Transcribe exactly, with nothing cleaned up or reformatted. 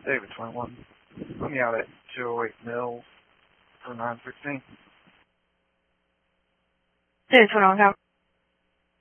David twenty-one. Put me out at two oh eight Mills for nine sixteen. David twenty-one,